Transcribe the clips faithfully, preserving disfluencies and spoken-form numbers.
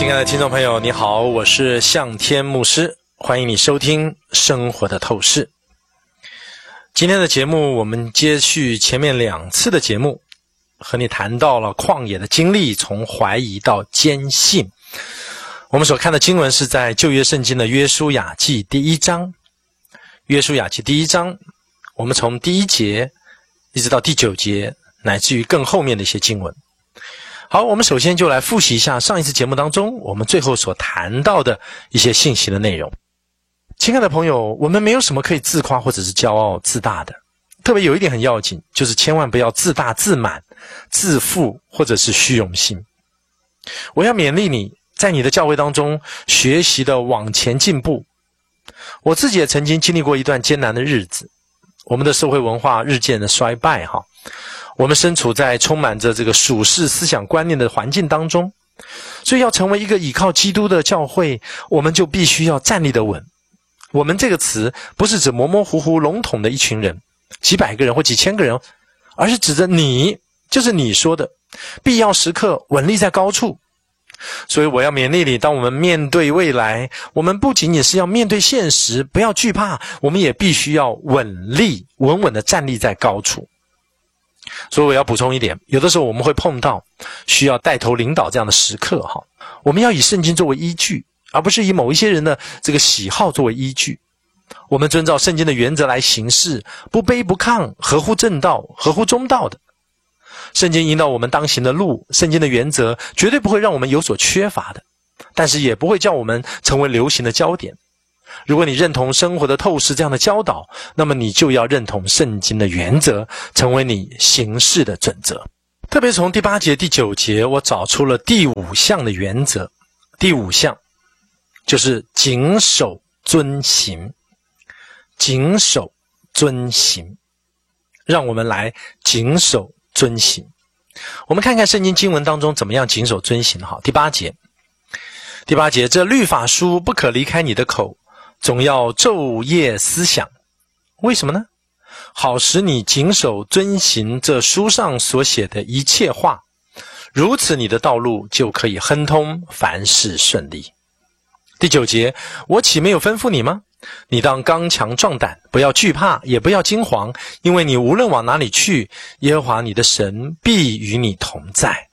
亲爱的听众朋友，你好，我是向天牧师，欢迎你收听生活的透视。今天的节目我们接续前面两次的节目，和你谈到了旷野的经历，从怀疑到坚信。我们所看的经文是在旧约圣经的约书亚记第一章。约书亚记第一章，我们从第一节一直到第九节，乃至于更后面的一些经文。好，我们首先就来复习一下上一次节目当中我们最后所谈到的一些信息的内容。亲爱的朋友，我们没有什么可以自夸或者是骄傲自大的，特别有一点很要紧，就是千万不要自大自满自负或者是虚荣心。我要勉励你在你的教会当中学习的往前进步。我自己也曾经经历过一段艰难的日子，我们的社会文化日渐的衰败哈，我们身处在充满着这个属世思想观念的环境当中，所以要成为一个倚靠基督的教会，我们就必须要站立得稳。我们这个词不是指模模糊糊笼统的一群人，几百个人或几千个人，而是指着你，就是你说的，必要时刻稳立在高处。所以我要勉励你，当我们面对未来，我们不仅仅是要面对现实，不要惧怕，我们也必须要稳立，稳稳地站立在高处。所以我要补充一点，有的时候我们会碰到需要带头领导这样的时刻哈，我们要以圣经作为依据，而不是以某一些人的这个喜好作为依据。我们遵照圣经的原则来行事，不卑不亢，合乎正道，合乎中道的。圣经引导我们当行的路，圣经的原则绝对不会让我们有所缺乏的，但是也不会叫我们成为流行的焦点。如果你认同生活的透视这样的教导，那么你就要认同圣经的原则，成为你行事的准则。特别从第八节第九节，我找出了第五项的原则。第五项就是谨守遵行，谨守遵行，让我们来谨守遵行。我们看看圣经经文当中怎么样谨守遵行。好，第八节，第八节，这律法书不可离开你的口，总要昼夜思想。为什么呢？好使你谨守遵行这书上所写的一切话，如此你的道路就可以亨通，凡事顺利。第九节，我岂没有吩咐你吗？你当刚强壮胆，不要惧怕，也不要惊惶，因为你无论往哪里去，耶和华你的神必与你同在。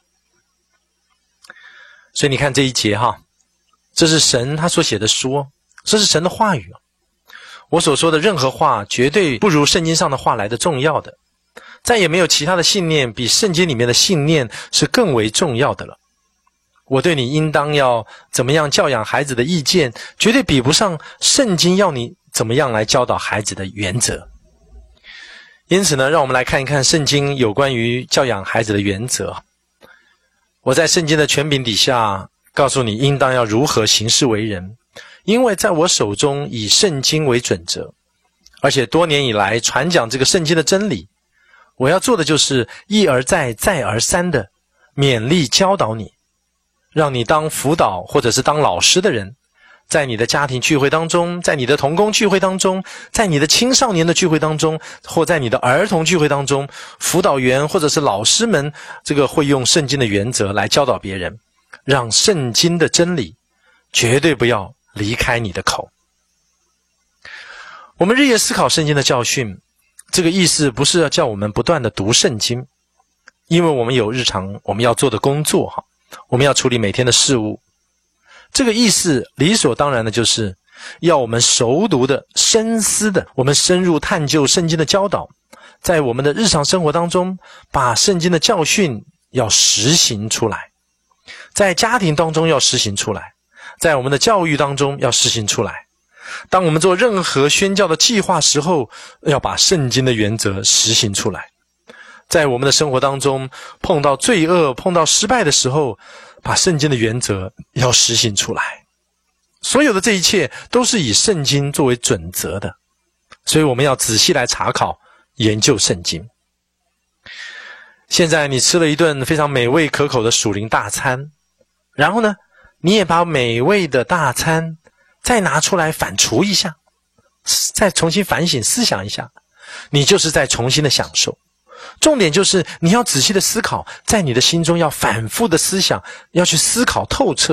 所以你看这一节哈，这是神他所写的书，这是神的话语。我所说的任何话绝对不如圣经上的话来的重要的，再也没有其他的信念比圣经里面的信念是更为重要的了。我对你应当要怎么样教养孩子的意见，绝对比不上圣经要你怎么样来教导孩子的原则。因此呢，让我们来看一看圣经有关于教养孩子的原则。我在圣经的权柄底下告诉你应当要如何行事为人，因为在我手中以圣经为准则，而且多年以来传讲这个圣经的真理。我要做的就是一而再再而三的勉励教导你，让你当辅导或者是当老师的人，在你的家庭聚会当中，在你的同工聚会当中，在你的青少年的聚会当中，或在你的儿童聚会当中，辅导员或者是老师们这个会用圣经的原则来教导别人，让圣经的真理绝对不要离开你的口。我们日夜思考圣经的教训，这个意思不是要叫我们不断的读圣经，因为我们有日常我们要做的工作哈，我们要处理每天的事务。这个意思理所当然的就是要我们熟读的深思的，我们深入探究圣经的教导，在我们的日常生活当中把圣经的教训要实行出来，在家庭当中要实行出来，在我们的教育当中要实行出来。当我们做任何宣教的计划时候，要把圣经的原则实行出来。在我们的生活当中碰到罪恶碰到失败的时候，把圣经的原则要实行出来。所有的这一切都是以圣经作为准则的，所以我们要仔细来查考研究圣经。现在你吃了一顿非常美味可口的属灵大餐，然后呢，你也把美味的大餐再拿出来反刍一下，再重新反省思想一下，你就是在重新的享受。重点就是你要仔细的思考，在你的心中要反复的思想，要去思考透彻，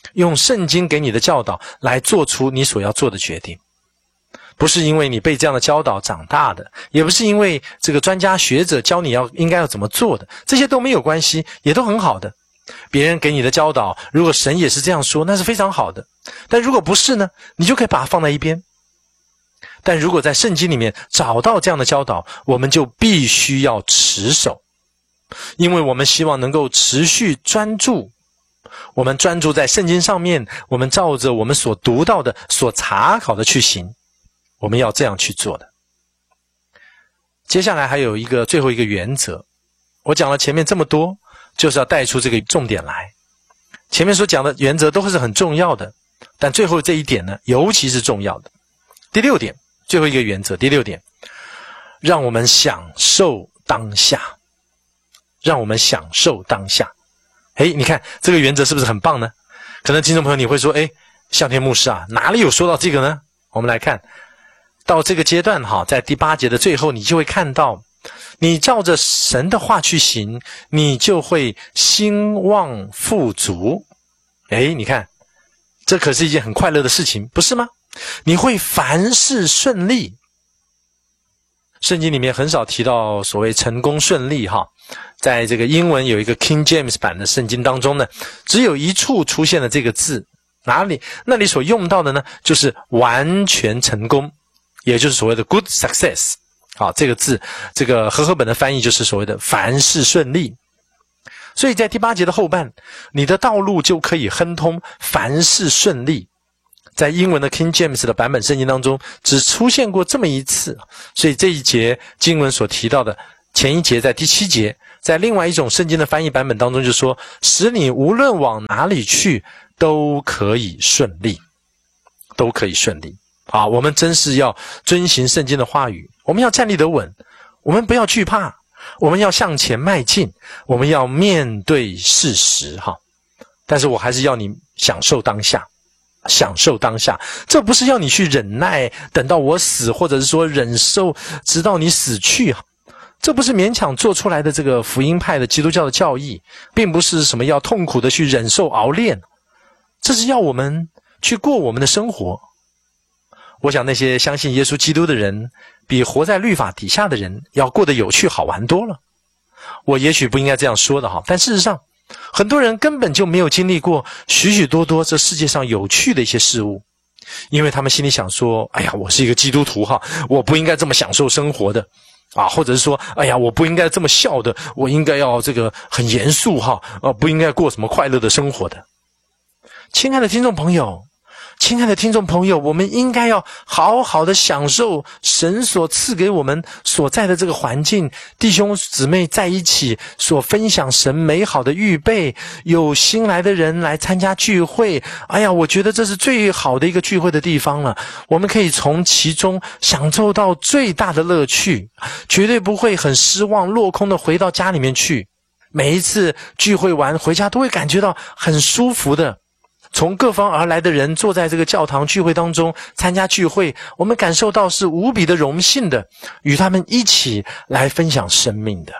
用圣经给你的教导来做出你所要做的决定。不是因为你被这样的教导长大的，也不是因为这个专家学者教你要应该要怎么做的，这些都没有关系，也都很好的。别人给你的教导，如果神也是这样说，那是非常好的。但如果不是呢，你就可以把它放在一边。但如果在圣经里面找到这样的教导，我们就必须要持守，因为我们希望能够持续专注。我们专注在圣经上面，我们照着我们所读到的、所查考的去行，我们要这样去做的。接下来还有一个最后一个原则，我讲了前面这么多，就是要带出这个重点来。前面所讲的原则都是很重要的，但最后这一点呢，尤其是重要的。第六点，最后一个原则，第六点，让我们享受当下，让我们享受当下。诶，你看这个原则是不是很棒呢？可能听众朋友你会说，诶，向天牧师啊，哪里有说到这个呢？我们来看到这个阶段哈，在第八节的最后，你就会看到，你照着神的话去行，你就会兴旺富足。诶，你看，这可是一件很快乐的事情，不是吗？你会凡事顺利。圣经里面很少提到所谓成功顺利哈，在这个英文有一个 King James 版的圣经当中呢，只有一处出现了这个字，哪里？那里所用到的呢，就是完全成功，也就是所谓的 good success。好，这个字，这个和合本的翻译就是所谓的凡事顺利。所以在第八节的后半，你的道路就可以亨通，凡事顺利。在英文的 King James 的版本圣经当中只出现过这么一次，所以这一节经文所提到的前一节在第七节，在另外一种圣经的翻译版本当中就说，使你无论往哪里去都可以顺利，都可以顺利。好，我们真是要遵行圣经的话语，我们要站立得稳，我们不要惧怕，我们要向前迈进，我们要面对事实哈。但是我还是要你享受当下，享受当下，这不是要你去忍耐，等到我死，或者是说忍受直到你死去，这不是勉强做出来的这个福音派的基督教的教义，并不是什么要痛苦的去忍受熬炼，这是要我们去过我们的生活。我想那些相信耶稣基督的人，比活在律法底下的人要过得有趣好玩多了。我也许不应该这样说的哈，但事实上很多人根本就没有经历过许许多多这世界上有趣的一些事物，因为他们心里想说，哎呀，我是一个基督徒哈，我不应该这么享受生活的啊，或者是说，哎呀，我不应该这么笑的，我应该要这个很严肃哈，呃、啊，不应该过什么快乐的生活的。亲爱的听众朋友，亲爱的听众朋友，我们应该要好好的享受神所赐给我们所在的这个环境，弟兄姊妹在一起所分享神美好的预备，有新来的人来参加聚会，哎呀，我觉得这是最好的一个聚会的地方了，我们可以从其中享受到最大的乐趣，绝对不会很失望落空的回到家里面去，每一次聚会完回家都会感觉到很舒服的。从各方而来的人坐在这个教堂聚会当中参加聚会，我们感受到是无比的荣幸的，与他们一起来分享生命的。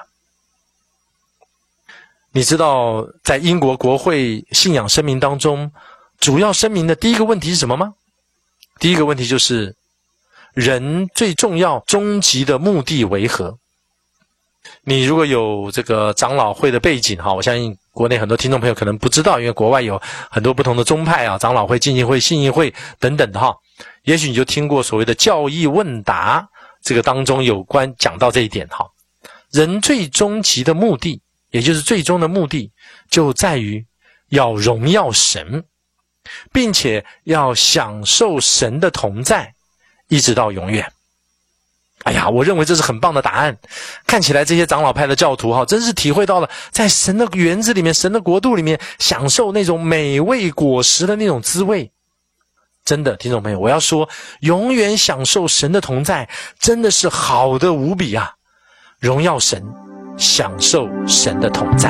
你知道在英国国会信仰声明当中，主要声明的第一个问题是什么吗？第一个问题就是人最重要终极的目的为何？你如果有这个长老会的背景哈，我相信国内很多听众朋友可能不知道，因为国外有很多不同的宗派啊，长老会、浸信会、信义会等等的哈。也许你就听过所谓的教义问答，这个当中有关讲到这一点哈。人最终极的目的，也就是最终的目的，就在于要荣耀神，并且要享受神的同在，一直到永远。哎呀，我认为这是很棒的答案。看起来这些长老派的教徒哈，真是体会到了在神的园子里面，神的国度里面享受那种美味果实的那种滋味。真的，听众朋友，我要说，永远享受神的同在，真的是好的无比啊！荣耀神，享受神的同在。